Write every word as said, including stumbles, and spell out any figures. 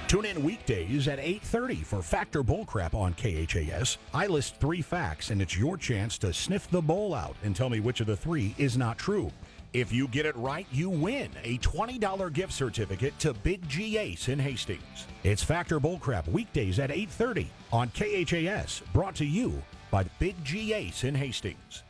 Tune in weekdays at eight thirty for Factor Bullcrap on K H A S. I list three facts, and it's your chance to sniff the bowl out and tell me which of the three is not true. If you get it right, you win a twenty dollars gift certificate to Big G Ace in Hastings. It's Factor Bullcrap weekdays at eight thirty on K H A S, brought to you by Big G Ace in Hastings.